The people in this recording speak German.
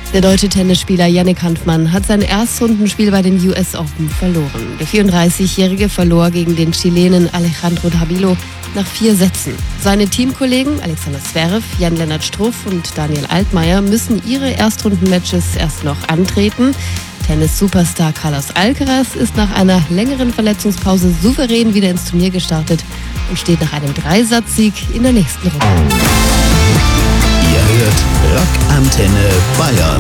Der deutsche Tennisspieler Yannick Hanfmann hat sein Erstrundenspiel bei den US Open verloren. Der 34-Jährige verlor gegen den Chilenen Alejandro Davilo nach 4 Sätzen. Seine Teamkollegen Alexander Zverev, Jan-Lennart Struff und Daniel Altmaier müssen ihre Erstrundenmatches erst noch antreten. Tennis-Superstar Carlos Alcaraz ist nach einer längeren Verletzungspause souverän wieder ins Turnier gestartet und steht nach einem 3-Satz-Sieg in der nächsten Runde. Ihr hört Rock Antenne Bayern.